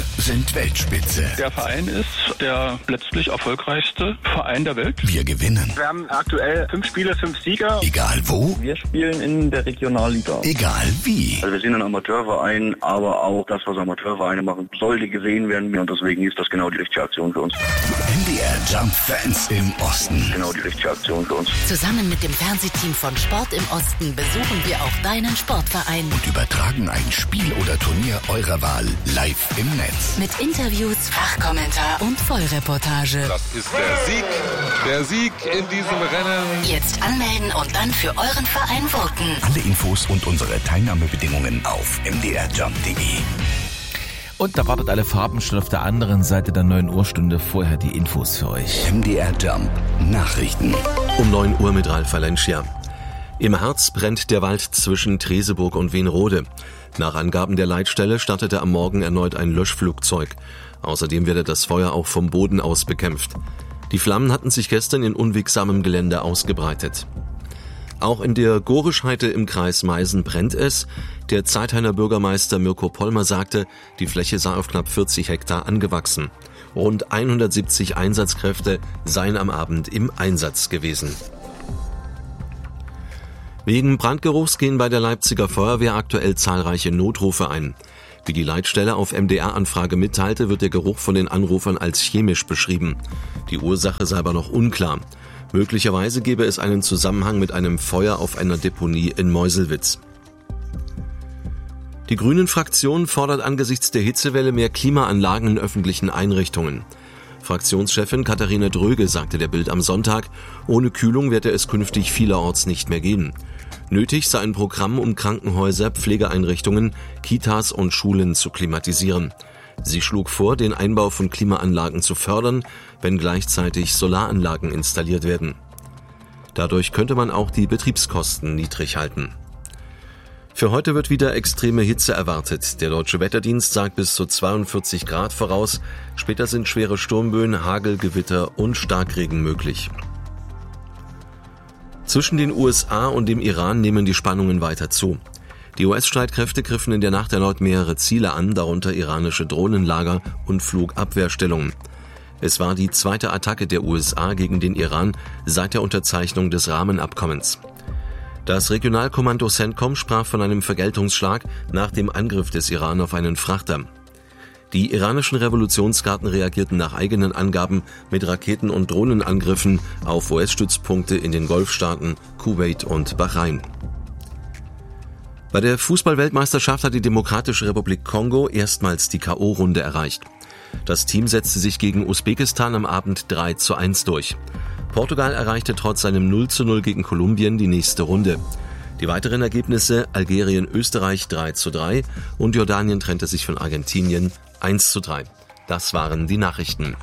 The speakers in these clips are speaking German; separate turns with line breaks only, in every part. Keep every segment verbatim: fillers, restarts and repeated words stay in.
sind Weltspitze.
Der Verein ist der letztlich erfolgreichste Verein der Welt.
Wir gewinnen.
Wir haben aktuell fünf Spiele, fünf Sieger.
Egal wo.
Wir spielen in der Regionalliga.
Egal wie.
Also wir sind ein Amateurverein, aber auch das, was Amateurvereine machen, sollte gesehen werden. Und deswegen ist das genau die richtige Aktion für uns.
M D R Jump Fans im Osten.
Genau die richtige Aktion für uns.
Zusammen mit dem Fernsehteam von Sport im Osten besuchen wir auch deinen Sportverein.
Und übertragen ein Spiel oder Turnier eurer Wahl live im Netz.
Mit Interviews, Fachkommentar und Vollreportage.
Das ist der Sieg, der Sieg in diesem Rennen.
Jetzt anmelden und dann für euren Verein voten.
Alle Infos und unsere Teilnahmebedingungen auf m d r jump punkt d e.
Und da wartet alle Farben schon auf der anderen Seite der neun Uhr Stunde. Vorher die Infos für euch.
M D R Jump Nachrichten.
Um neun Uhr mit Ralf Valencia. Im Harz brennt der Wald zwischen Treseburg und Wienrode. Nach Angaben der Leitstelle startete am Morgen erneut ein Löschflugzeug. Außerdem werde das Feuer auch vom Boden aus bekämpft. Die Flammen hatten sich gestern in unwegsamem Gelände ausgebreitet. Auch in der Gorischheide im Kreis Meißen brennt es. Der Zeithainer Bürgermeister Mirko Pollmer sagte, die Fläche sei auf knapp vierzig Hektar angewachsen. Rund hundertsiebzig Einsatzkräfte seien am Abend im Einsatz gewesen. Wegen Brandgeruchs gehen bei der Leipziger Feuerwehr aktuell zahlreiche Notrufe ein. Wie die Leitstelle auf M D R-Anfrage mitteilte, wird der Geruch von den Anrufern als chemisch beschrieben. Die Ursache sei aber noch unklar. Möglicherweise gebe es einen Zusammenhang mit einem Feuer auf einer Deponie in Meuselwitz. Die Grünen-Fraktion fordert angesichts der Hitzewelle mehr Klimaanlagen in öffentlichen Einrichtungen. Fraktionschefin Katharina Dröge sagte der Bild am Sonntag, ohne Kühlung werde es künftig vielerorts nicht mehr geben. Nötig sei ein Programm, um Krankenhäuser, Pflegeeinrichtungen, Kitas und Schulen zu klimatisieren. Sie schlug vor, den Einbau von Klimaanlagen zu fördern, wenn gleichzeitig Solaranlagen installiert werden. Dadurch könnte man auch die Betriebskosten niedrig halten. Für heute wird wieder extreme Hitze erwartet. Der Deutsche Wetterdienst sagt bis zu zweiundvierzig Grad voraus. Später sind schwere Sturmböen, Hagel, Gewitter und Starkregen möglich. Zwischen den U S A und dem Iran nehmen die Spannungen weiter zu. Die U S-Streitkräfte griffen in der Nacht erneut mehrere Ziele an, darunter iranische Drohnenlager und Flugabwehrstellungen. Es war die zweite Attacke der U S A gegen den Iran seit der Unterzeichnung des Rahmenabkommens. Das Regionalkommando CENTCOM sprach von einem Vergeltungsschlag nach dem Angriff des Iran auf einen Frachter. Die iranischen Revolutionsgarden reagierten nach eigenen Angaben mit Raketen- und Drohnenangriffen auf U S-Stützpunkte in den Golfstaaten, Kuwait und Bahrain. Bei der Fußball-Weltmeisterschaft hat die Demokratische Republik Kongo erstmals die K O-Runde erreicht. Das Team setzte sich gegen Usbekistan am Abend drei zu eins durch. Portugal erreichte trotz seinem null zu null gegen Kolumbien die nächste Runde. Die weiteren Ergebnisse: Algerien-Österreich drei zu drei und Jordanien trennte sich von Argentinien eins zu drei. Das waren die Nachrichten.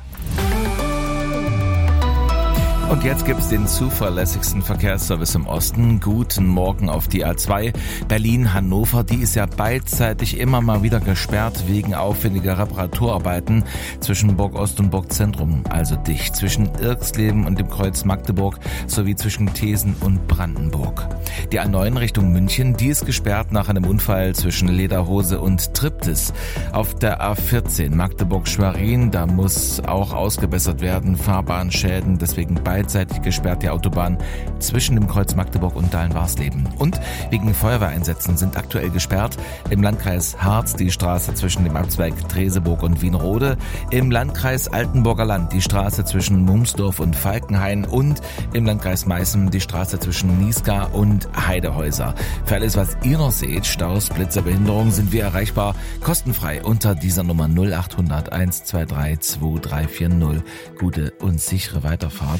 Und jetzt gibt's den zuverlässigsten Verkehrsservice im Osten. Guten Morgen auf die A zwei Berlin-Hannover. Die ist ja beidseitig immer mal wieder gesperrt wegen aufwendiger Reparaturarbeiten zwischen Burg Ost und Burg Zentrum, also dicht. Zwischen Irxleben und dem Kreuz Magdeburg sowie zwischen Thesen und Brandenburg. Die A neun Richtung München, die ist gesperrt nach einem Unfall zwischen Lederhose und Triptis. Auf der A vierzehn Magdeburg-Schwerin, da muss auch ausgebessert werden. Fahrbahnschäden, deswegen bei beidseitig gesperrt die Autobahn zwischen dem Kreuz Magdeburg und Dahlen-Warsleben. Und wegen Feuerwehreinsätzen sind aktuell gesperrt im Landkreis Harz die Straße zwischen dem Abzweig Treseburg und Wienrode, im Landkreis Altenburger Land die Straße zwischen Mumsdorf und Falkenhain und im Landkreis Meißen die Straße zwischen Niesga und Heidehäuser. Für alles, was ihr noch seht, Staus, Blitzer, Behinderungen, sind wir erreichbar kostenfrei unter dieser Nummer null acht hundert eins zwei drei zwei drei vier null. Gute und sichere Weiterfahrt.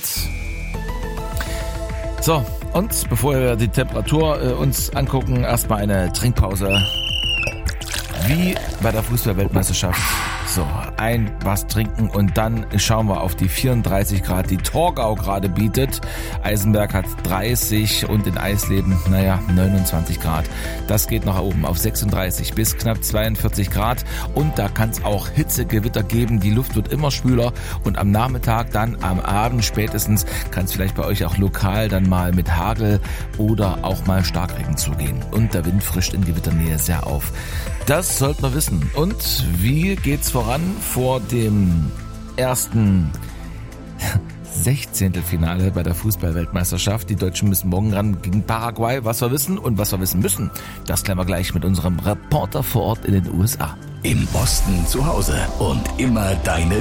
So, und bevor wir die Temperatur äh, uns angucken, erstmal eine Trinkpause. Wie bei der Fußball-Weltmeisterschaft. So, ein was trinken und dann schauen wir auf die vierunddreißig Grad, die Torgau gerade bietet. Eisenberg hat dreißig und in Eisleben, naja, neunundzwanzig Grad. Das geht nach oben auf sechsunddreißig bis knapp zweiundvierzig Grad und da kann es auch Hitzegewitter geben. Die Luft wird immer schwüler und am Nachmittag, dann am Abend spätestens, kann es vielleicht bei euch auch lokal dann mal mit Hagel oder auch mal Starkregen zugehen. Und der Wind frischt in Gewitternähe sehr auf. Das sollte man wissen. Und wie geht's für voran vor dem ersten Sechzehntelfinale bei der Fußball-Weltmeisterschaft. Die Deutschen müssen morgen ran gegen Paraguay. Was wir wissen und was wir wissen müssen, das klären wir gleich mit unserem Reporter vor Ort in den U S A.
Im Osten zu Hause und immer deine